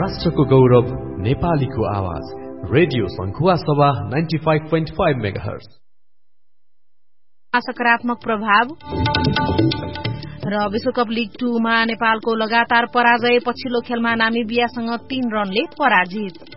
राष्ट्रको गौरव नेपालीको आवाज रेडियो संखुवा सभा 95.5 मेगाहर्ज। सकारात्मक प्रभाव र विश्वकप लीग 2 मा नेपालको लगातार पराजय, पछिल्लो खेलमा नामिबियासँग 3 रनले पराजित।